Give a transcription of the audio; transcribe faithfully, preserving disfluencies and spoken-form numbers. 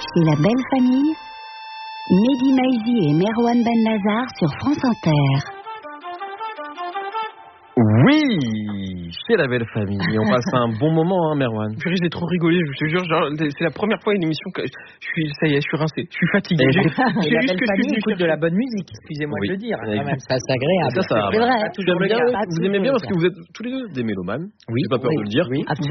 C'est La Belle Famille. Mehdi Maizi et Merwan Ben-Lazar sur France Inter. Oui, c'est La Belle Famille. On passe un bon moment, hein, Merwan. Purée, j'ai trop rigolé, je te jure. Genre, c'est la première fois une émission que je suis, ça y est, je suis rincé, je suis fatigué. Et J'ai, La j'ai Belle juste que je Famille suis écoute de la bonne musique, excusez-moi Oui. de le dire. Oui. Quand même, ça c'est agréable. Ça, ça, C'est vrai. Pas Tu toujours aimes le bien, cas. vous aimez bien parce que vous êtes tous les deux des mélomanes. Oui, J'ai pas peur oui, de le dire. oui, absolument.